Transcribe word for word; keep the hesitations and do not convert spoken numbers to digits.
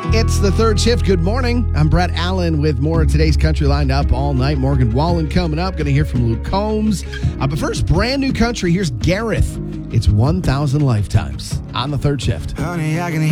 It's the third shift. Good morning. I'm Brett Allen with more of today's country lined up all night. Morgan Wallen coming up. Going to hear from Luke Combs. Uh, but first, brand new country. Here's Gareth. It's one thousand Lifetimes on the third shift. Honey, I can